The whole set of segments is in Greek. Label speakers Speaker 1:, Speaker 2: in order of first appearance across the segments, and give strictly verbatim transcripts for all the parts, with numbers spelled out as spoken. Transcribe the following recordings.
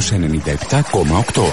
Speaker 1: στους ενενήντα επτά κόμμα οκτώ.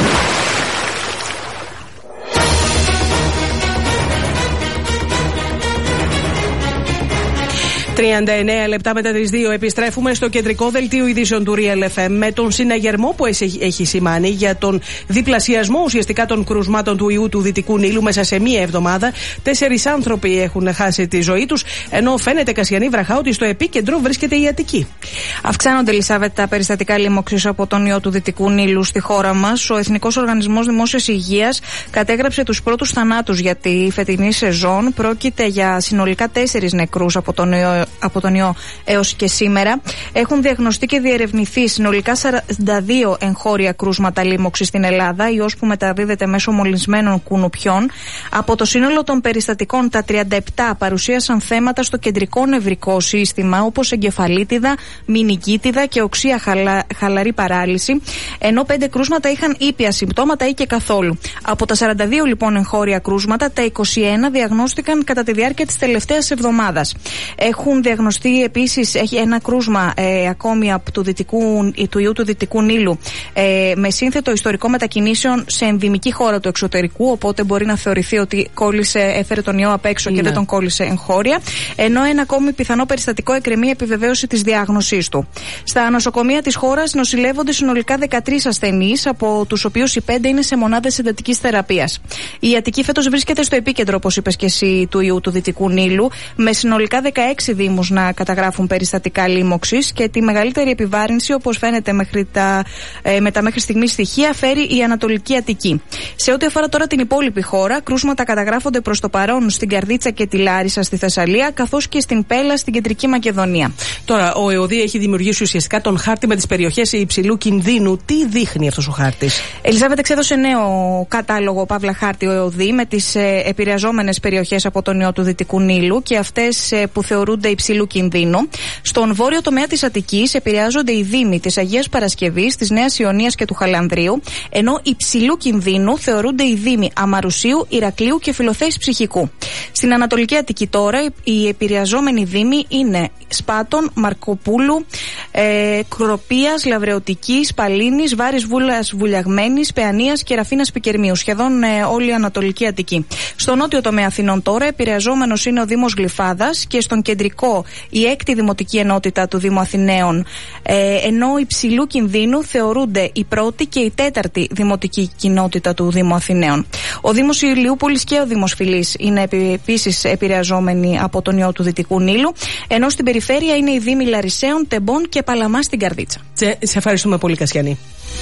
Speaker 2: τριάντα εννέα λεπτά μετά τις δύο επιστρέφουμε στο κεντρικό δελτίο ειδήσεων του Real εφ εμ με τον συναγερμό που έχει σημάνει για τον διπλασιασμό ουσιαστικά των κρουσμάτων του ιού του Δυτικού Νείλου μέσα σε μία εβδομάδα. Τέσσερις άνθρωποι έχουν χάσει τη ζωή τους, ενώ φαίνεται, Κασιανή Βραχά, ότι στο επίκεντρο βρίσκεται η Αττική.
Speaker 3: Αυξάνονται, Ελισάβετ, τα περιστατικά λοιμώξης από τον ιό του Δυτικού Νείλου στη χώρα μας. Ο Εθνικός Οργανισμός Δημόσιας Υγείας κατέγραψε τους πρώτους θανάτους για τη φετινή σεζόν. Πρόκειται για συνολικά τέσσερις νεκρούς από τον ιό από τον ιό έως και σήμερα. Έχουν διαγνωστεί και διερευνηθεί συνολικά σαράντα δύο εγχώρια κρούσματα λίμωξης στην Ελλάδα, ιός που μεταδίδεται μέσω μολυσμένων κουνουπιών. Από το σύνολο των περιστατικών, τα τριάντα επτά παρουσίασαν θέματα στο κεντρικό νευρικό σύστημα, όπως εγκεφαλίτιδα, μηνικίτιδα και οξεία χαλα... χαλαρή παράλυση, ενώ πέντε κρούσματα είχαν ήπια συμπτώματα ή και καθόλου. Από τα σαράντα δύο λοιπόν εγχώρια κρούσματα, τα είκοσι ένα διαγνώστηκαν κατά τη διάρκεια της τελευταίας εβδομάδας. Έχουν διαγνωστεί επίσης, έχει ένα κρούσμα ε, ακόμη από του, δυτικού, του ιού του Δυτικού Νείλου ε, με σύνθετο ιστορικό μετακινήσεων σε ενδυμική χώρα του εξωτερικού, οπότε μπορεί να θεωρηθεί ότι κόλλησε, έφερε τον ιό απ' έξω, ναι, και δεν τον κόλλησε εγχώρια, ενώ ένα ακόμη πιθανό περιστατικό εκκρεμεί επιβεβαίωση της διάγνωσής του. Στα νοσοκομεία της χώρας νοσηλεύονται συνολικά δεκατρείς ασθενείς, από τους οποίους οι πέντε είναι σε μονάδες εντατικής θεραπείας. Η Αττική φέτος βρίσκεται στο επίκεντρο, όπως είπες και εσύ, του ιού του Δυτικού Νείλου, με συνολικά δεκαέξι δήμους να καταγράφουν περιστατικά λίμωξης, και τη μεγαλύτερη επιβάρυνση, όπως φαίνεται μέχρι τα, ε, με τα μέχρι στιγμής στοιχεία, φέρει η Ανατολική Αττική. Σε ό,τι αφορά τώρα την υπόλοιπη χώρα, κρούσματα καταγράφονται προς το παρόν στην Καρδίτσα και τη Λάρισα στη Θεσσαλία, καθώς και στην Πέλα στην Κεντρική Μακεδονία.
Speaker 2: Τώρα, ο ΕΟΔΗ έχει δημιουργήσει ουσιαστικά τον χάρτη με τις περιοχές υψηλού κινδύνου. Τι δείχνει αυτός ο χάρτης?
Speaker 3: Ελισάβετ, εξέδωσε νέο κατάλογο, παύλα χάρτη, ο ΕΟΔΗ με τις ε, επηρεαζόμενες περιοχές από τον ιό του Δυτικού Νείλου και αυτές ε, που θεωρούνται υψηλού κινδύνου. Στον βόρειο τομέα της Αττικής επηρεάζονται οι δήμοι της Αγίας Παρασκευής, της Νέας Ιωνίας και του Χαλανδρίου, ενώ υψηλού κινδύνου θεωρούνται οι δήμοι Αμαρουσίου, Ηρακλείου και Φιλοθέης Ψυχικού. Στην Ανατολική Αττική τώρα οι επηρεαζόμενοι δήμοι είναι Σπάτων, Μαρκοπούλου, ε, Κροπίας, Λαβρεωτικής, Παλίνης, Βάρης Βούλας Βουλιαγμένης, Παιανίας και Ραφίνας Πικερμίου. Σχεδόν ε, όλη η Ανατολική Αττική. Στο νότιο τομέα Αθηνών τώρα επηρεαζόμενος είναι ο Δήμος Γλυφάδας και στον κεντρικό η έκτη δημοτική ενότητα του Δήμου Αθηναίων, ε, ενώ υψηλού κινδύνου θεωρούνται η πρώτη και η τέταρτη δημοτική κοινότητα του Δήμου Αθηναίων. Ο Δήμος Ηλιούπολης και ο Δήμος Φυλής είναι επίσης επηρεαζόμενοι από τον ιό του Δυτικού Νείλου, ενώ στην περιφέρεια είναι οι Δήμοι Λαρισαίων, Τεμπών και Παλαμά στην Καρδίτσα.
Speaker 2: Σε, σε ευχαριστούμε πολύ, Κασιανή.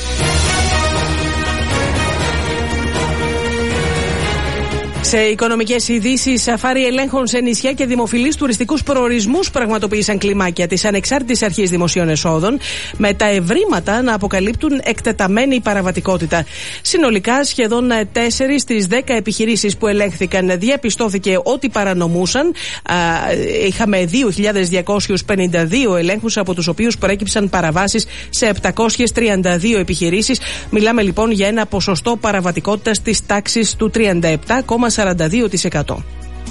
Speaker 2: Σε οικονομικές ειδήσεις, σαφάρι ελέγχων σε νησιά και δημοφιλείς τουριστικούς προορισμούς πραγματοποίησαν κλιμάκια της Ανεξάρτητης Αρχής Δημοσίων Εσόδων, με τα ευρήματα να αποκαλύπτουν εκτεταμένη παραβατικότητα. Συνολικά, σχεδόν τέσσερις στις δέκα επιχειρήσεις που ελέγχθηκαν διαπιστώθηκε ότι παρανομούσαν. Είχαμε δύο χιλιάδες διακόσιους πενήντα δύο ελέγχους, από τους οποίους προέκυψαν παραβάσεις σε επτακόσιες τριάντα δύο επιχειρήσεις. Μιλάμε λοιπόν για ένα ποσοστό παραβατικότητας της τάξης του τριάντα επτά κόμμα σαράντα δύο τοις εκατό.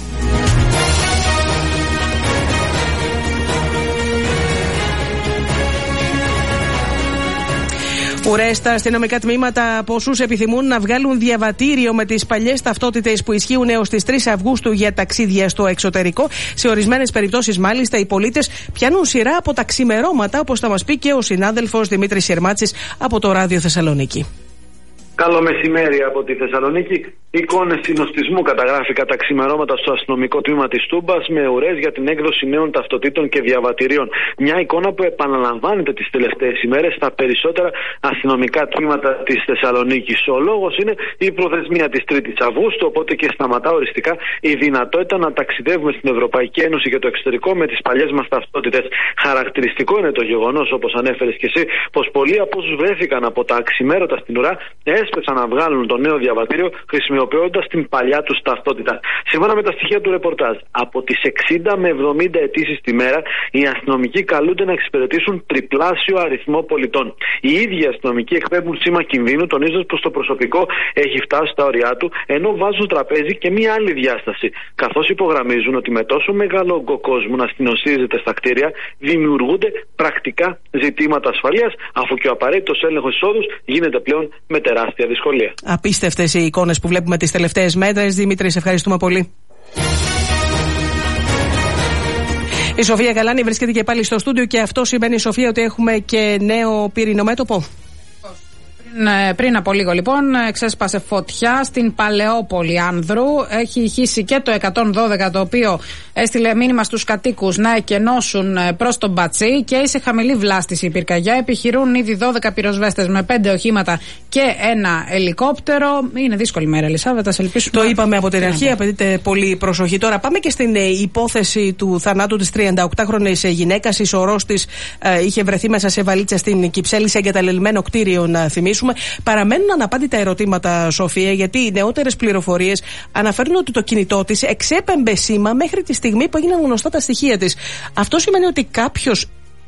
Speaker 2: Ουρές στα αστυνομικά τμήματα από όσους επιθυμούν να βγάλουν διαβατήριο με τις παλιές ταυτότητες που ισχύουν έως τις τρεις Αυγούστου για ταξίδια στο εξωτερικό. Σε ορισμένες περιπτώσεις, μάλιστα, οι πολίτες πιάνουν σειρά από τα ξημερώματα, όπως θα μας πει και ο συνάδελφος Δημήτρης Σερμάτσης από το Ράδιο Θεσσαλονίκη.
Speaker 4: Καλό μεσημέρι από τη Θεσσαλονίκη. Εικόνες συνοστισμού καταγράφει κατά ξημερώματα στο αστυνομικό τμήμα της Τούμπας, με ουρές για την έκδοση νέων ταυτοτήτων και διαβατηρίων. Μια εικόνα που επαναλαμβάνεται τις τελευταίες ημέρες στα περισσότερα αστυνομικά τμήματα της Θεσσαλονίκης. Ο λόγος είναι η προθεσμία της τρίτης Αυγούστου, οπότε και σταματά οριστικά η δυνατότητα να ταξιδεύουμε στην Ευρωπαϊκή Ένωση και το εξωτερικό με τις παλιές μας ταυτότητες. Χαρακτηριστικό είναι το γεγονός, όπως ανέφερες και εσύ, πως πολλοί από όσους βρέθηκαν από τα αξιμέρωτα στην ουρά έσπευσαν να βγάλουν το νέο διαβατήριο χρησιμοποιώντας ομοιοποιώντας την παλιά τους ταυτότητα. Σύμφωνα με τα στοιχεία του ρεπορτάζ, από τις εξήντα με εβδομήντα αιτήσεις τη μέρα, οι αστυνομικοί καλούνται να εξυπηρετήσουν τριπλάσιο αριθμό πολιτών. Οι ίδιοι αστυνομικοί εκπέμπουν σήμα κινδύνου, τονίζοντας πως το προσωπικό έχει φτάσει στα όρια του, ενώ βάζουν στο τραπέζι και μία άλλη διάσταση. Καθώς υπογραμμίζουν ότι με τόσο μεγάλο όγκο κόσμου να αστυνοσίζεται στα κτίρια, δημιουργούνται πρακτικά ζητήματα ασφαλείας, αφού και ο απαραίτητος έλεγχος εισόδους γίνεται πλέον με τεράστια δυσκολία.
Speaker 2: Απίστευτες οι εικόνες που βλέπουμε τις τελευταίες μέρες. Δημήτρη, σε ευχαριστούμε πολύ. Η Σοφία Γαλάνη βρίσκεται και πάλι στο στούντιο και αυτό σημαίνει, Σοφία, ότι έχουμε και νέο πυρηνικό μέτωπο.
Speaker 5: Πριν από λίγο λοιπόν ξέσπασε φωτιά στην Παλαιόπολη Άνδρου. Έχει χύσει και το εκατόν δώδεκα, το οποίο έστειλε μήνυμα στους κατοίκους να εκενώσουν προς τον Πατσί, και σε χαμηλή βλάστηση η πυρκαγιά. Επιχειρούν ήδη δώδεκα πυροσβέστες με πέντε οχήματα και ένα ελικόπτερο. Είναι δύσκολη μέρα, Ελισάβετα, σε ελπίσουμε.
Speaker 2: Το είπαμε από την αρχή, απαιτείται πολύ προσοχή. Τώρα πάμε και στην υπόθεση του θανάτου της τριανταοκτάχρονης γυναίκας. Η σωρός της ε, είχε βρεθεί μέσα σε βαλίτσα στην Κυψέλη, σε εγκαταλελειμμένο κτίριο, να θυμίσουμε. Παραμένουν αναπάντητα ερωτήματα, Σοφία, γιατί οι νεότερες πληροφορίες αναφέρουν ότι το κινητό της εξέπεμπε σήμα μέχρι τη στιγμή που έγιναν γνωστά τα στοιχεία της. Αυτό σημαίνει ότι κάποιος,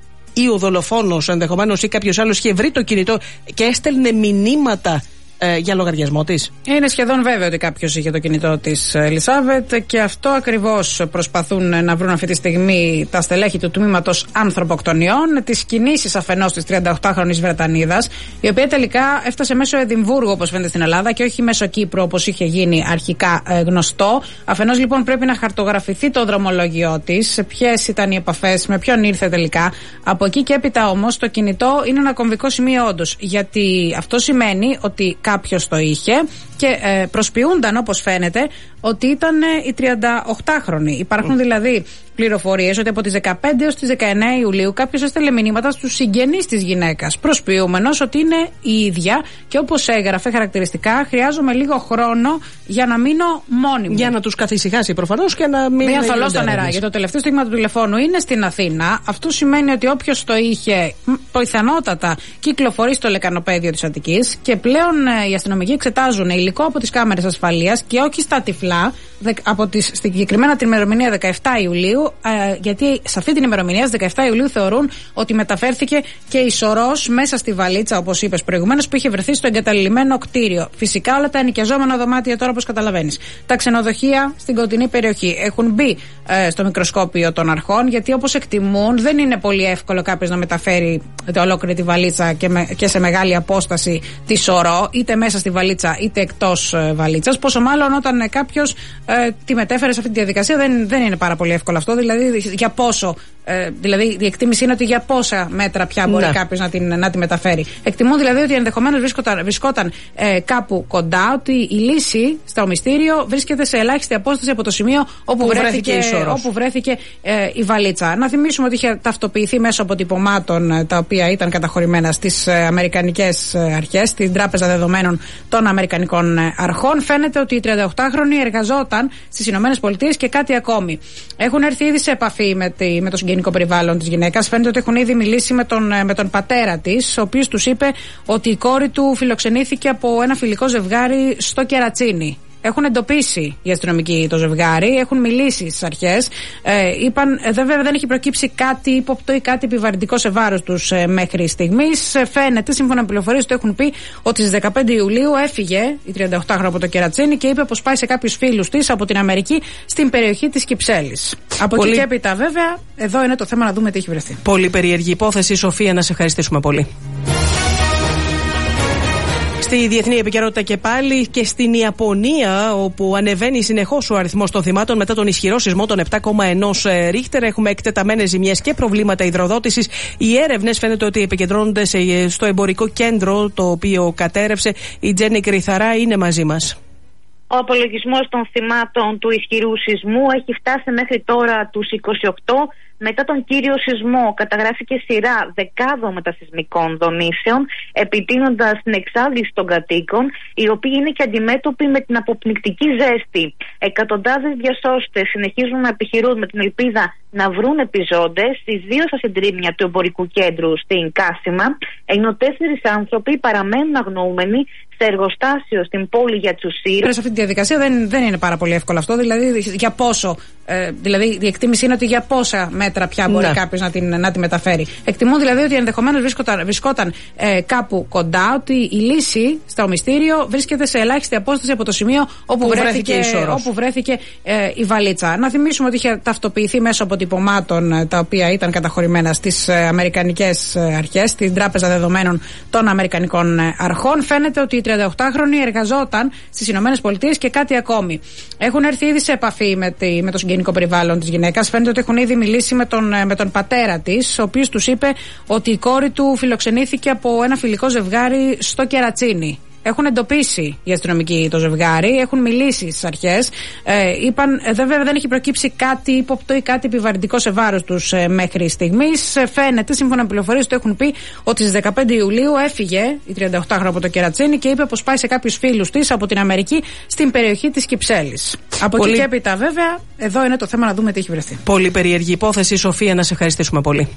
Speaker 2: ή ο δολοφόνος ενδεχομένως ή κάποιος άλλος, είχε βρει το κινητό και έστελνε μηνύματα ε, για λογαριασμό της.
Speaker 5: Είναι σχεδόν βέβαιο ότι κάποιος είχε το κινητό της, Ελισάβετ, και αυτό ακριβώς προσπαθούν να βρουν αυτή τη στιγμή τα στελέχη του τμήματος ανθρωποκτονιών. Τις κινήσεις αφενός της τριανταοκτάχρονης Βρετανίδας, η οποία τελικά έφτασε μέσω Εδιμβούργου, όπως φαίνεται, στην Ελλάδα, και όχι μέσω Κύπρου, όπως είχε γίνει αρχικά ε, γνωστό. Αφενός λοιπόν πρέπει να χαρτογραφηθεί το δρομολόγιο της, ποιες ήταν οι επαφές, με ποιον ήρθε τελικά. Από εκεί και έπειτα όμως το κινητό είναι ένα κομβικό σημείο όντως, γιατί αυτό σημαίνει ότι κάποιος το είχε και ε, προσποιούνταν, όπως φαίνεται, ότι ήταν ε, η τριανταοκτάχρονη. Υπάρχουν mm. δηλαδή πληροφορίες ότι από τις δεκαπέντε έως τις δεκαεννέα Ιουλίου κάποιος έστελε μηνύματα στους συγγενείς της γυναίκας, προσποιούμενος ότι είναι η ίδια, και όπως έγραφε χαρακτηριστικά, χρειάζομαι λίγο χρόνο για να μείνω μόνη μου.
Speaker 2: Για να τους καθησυχάσει προφανώς και να μην.
Speaker 5: Μια θολό στα νερά. Γιατί το τελευταίο στίγμα του τηλεφώνου είναι στην Αθήνα. Αυτό σημαίνει ότι όποιος το είχε, πιθανότατα κυκλοφορεί στο λεκανοπέδιο της Αττικής, και πλέον ε, οι αστυνομικοί εξετάζουν υλικό από τις κάμερες ασφαλείας και όχι στα τυφλά, από τις, συγκεκριμένα την ημερομηνία δεκαεφτά Ιουλίου, ε, γιατί σε αυτή την ημερομηνία, στις δεκαεφτά Ιουλίου, θεωρούν ότι μεταφέρθηκε και η σωρός μέσα στη βαλίτσα, όπως είπες προηγουμένως, που είχε βρεθεί στο εγκαταλειμμένο κτίριο. Φυσικά όλα τα ενοικιαζόμενα δωμάτια τώρα, όπως καταλαβαίνεις. Τα ξενοδοχεία στην κοντινή περιοχή έχουν μπει ε, στο μικροσκόπιο των αρχών, γιατί όπως εκτιμούν, δεν είναι πολύ εύκολο κάποιος να μεταφέρει ολόκληρη τη βαλίτσα και, με, και σε μεγάλη απόσταση τη σωρό, είτε μέσα στη βαλίτσα είτε εκτός ε, βαλίτσας. Πόσο μάλλον όταν ε, κάποιος ε, τη μετέφερε σε αυτή τη διαδικασία, δεν, δεν είναι πάρα πολύ εύκολο αυτό. Δηλαδή, για πόσο, ε, δηλαδή η εκτίμηση είναι ότι για πόσα μέτρα πια μπορεί ναι. κάποιος να, την, να τη μεταφέρει. Εκτιμούν δηλαδή ότι ενδεχομένως βρισκόταν, βρισκόταν ε, κάπου κοντά, ότι η λύση στο μυστήριο βρίσκεται σε ελάχιστη απόσταση από το σημείο όπου βρέθηκε, βρέθηκε, η, όπου βρέθηκε ε, η βαλίτσα. Να θυμίσουμε ότι είχε ταυτοποιηθεί μέσω αποτυπωμάτων ε, τα οποία ήταν καταχωρημένα στις ε, αμερικανικές ε, αρχές, στην Τράπεζα Δεδομένων των Αμερικανικών ε, Αρχών. Φαίνεται ότι η τριανταοκτάχρονη εργαζόταν στις Ηνωμένες Πολιτείες και κάτι ακόμη. Έχουν έρθει ήδη σε επαφή με, τη, με το συγγενικό περιβάλλον της γυναίκας. Φαίνεται ότι έχουν ήδη μιλήσει με τον, με τον πατέρα της, ο οποίος τους είπε ότι η κόρη του φιλοξενήθηκε από ένα φιλικό ζευγάρι στο Κερατσίνι. Έχουν εντοπίσει οι αστυνομικοί το ζευγάρι, έχουν μιλήσει στις αρχές. Ε, είπαν, ε, βέβαια δεν έχει προκύψει κάτι ύποπτο ή κάτι επιβαρυντικό σε βάρος τους ε, μέχρι στιγμής. Ε, φαίνεται, σύμφωνα με πληροφορίες, ότι έχουν πει ότι στις δεκαπέντε Ιουλίου έφυγε η τριανταοκτάχρονη από το Κερατσίνι και είπε πως πάει σε κάποιους φίλους της από την Αμερική στην περιοχή της Κυψέλης. Από πολύ... εκεί και έπειτα, βέβαια, εδώ είναι το θέμα να δούμε τι έχει βρεθεί.
Speaker 2: Πολύ περίεργη υπόθεση. Σοφία, να σε ευχαριστήσουμε πολύ. Στη διεθνή επικαιρότητα και πάλι, και στην Ιαπωνία, όπου ανεβαίνει συνεχώς ο αριθμός των θυμάτων μετά τον ισχυρό σεισμό των επτά κόμμα ένα Ρίχτερ. Έχουμε εκτεταμένες ζημιές και προβλήματα υδροδότησης. Οι έρευνες φαίνεται ότι επικεντρώνονται στο εμπορικό κέντρο το οποίο κατέρευσε. Η Τζέννη Κρυθαρά είναι μαζί μας.
Speaker 6: Ο απολογισμός των θυμάτων του ισχυρού σεισμού έχει φτάσει μέχρι τώρα τους είκοσι οκτώ. Μετά τον κύριο σεισμό καταγράφηκε σειρά δεκάδων μετασεισμικών δονήσεων, επιτείνοντας την εξάντληση των κατοίκων, οι οποίοι είναι και αντιμέτωποι με την αποπνικτική ζέστη. Εκατοντάδες διασώστες συνεχίζουν να επιχειρούν με την ελπίδα να βρουν επιζώντες, ιδίως στα συντρίμμια του εμπορικού κέντρου στην Κάσιμα, ενώ τέσσερις άνθρωποι παραμένουν αγνοούμενοι σε εργοστάσιο στην πόλη Γιατσουσίρ.
Speaker 5: Σε αυτή τη διαδικασία δεν, δεν είναι πάρα πολύ εύκολο αυτό. Δηλαδή, για πόσο, ε, δηλαδή η εκτίμηση είναι ότι για πόσα μέτρα πια μπορεί ναι. κάποιος να, να τη μεταφέρει. Εκτιμούν δηλαδή ότι ενδεχομένως βρισκόταν, βρισκόταν ε, κάπου κοντά, ότι η λύση στο μυστήριο βρίσκεται σε ελάχιστη απόσταση από το σημείο όπου βρέθηκε, βρέθηκε, όπου βρέθηκε ε, η βαλίτσα. Να θυμίσουμε ότι είχε ταυτοποιηθεί μέσω αποτυπωμάτων ε, τα οποία ήταν καταχωρημένα στις ε, αμερικανικές ε, αρχές, στην Τράπεζα Δεδομένων των Αμερικανικών ε, Αρχών. Φαίνεται ότι η τριανταοκτάχρονη εργαζόταν στις Ηνωμένες Πολιτείες και κάτι ακόμη. Έχουν έρθει ήδη σε επαφή με, τη, με το συγγενικό περιβάλλον της γυναίκας. Φαίνεται ότι έχουν ήδη μιλήσει με τον, με τον πατέρα της, ο οποίος τους είπε ότι η κόρη του φιλοξενήθηκε από ένα φιλικό ζευγάρι στο Κερατσίνι. Έχουν εντοπίσει οι αστυνομικοί το ζευγάρι, έχουν μιλήσει στις αρχές. Ε, είπαν, ε, βέβαια δεν έχει προκύψει κάτι ύποπτο ή κάτι επιβαρυντικό σε βάρος τους ε, μέχρι στιγμής. Ε, φαίνεται, σύμφωνα με πληροφορίες του έχουν πει, ότι στις δεκαπέντε Ιουλίου έφυγε η τριανταοκτάχρονη από το Κερατσίνι και είπε πως πάει σε κάποιους φίλους της από την Αμερική στην περιοχή της Κυψέλης. Από πολύ... εκεί και έπειτα, βέβαια, εδώ είναι το θέμα να δούμε τι έχει βρεθεί. Πολύ περίεργη υπόθεση. Σοφία, να σε ευχαριστήσουμε πολύ.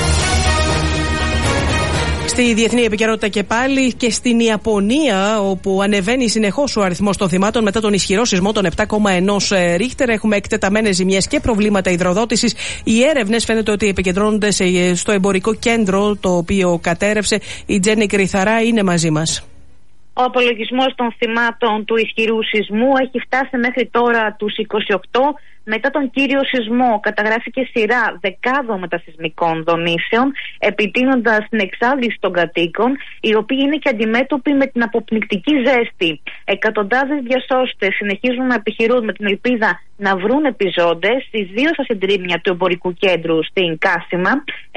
Speaker 5: Στη διεθνή επικαιρότητα και πάλι, και στην Ιαπωνία, όπου ανεβαίνει συνεχώς ο αριθμός των θυμάτων μετά τον ισχυρό σεισμό των επτά κόμμα ένα Ρίχτερ. Έχουμε εκτεταμένες ζημιές και προβλήματα υδροδότησης. Οι έρευνες φαίνεται ότι επικεντρώνονται στο εμπορικό κέντρο το οποίο κατέρευσε. Η Τζέννη Κρυθαρά είναι μαζί μας.
Speaker 6: Ο απολογισμός των θυμάτων του ισχυρού σεισμού έχει φτάσει μέχρι τώρα τους είκοσι οκτώ. Μετά τον κύριο σεισμό καταγράφηκε σειρά δεκάδων μετασεισμικών δονήσεων, επιτείνοντας την εξάντληση των κατοίκων, οι οποίοι είναι και αντιμέτωποι με την αποπνικτική ζέστη. Εκατοντάδες διασώστες συνεχίζουν να επιχειρούν με την ελπίδα να βρουν επιζώντες, ιδίως στα συντρίμμια του εμπορικού κέντρου στην Κάσιμα,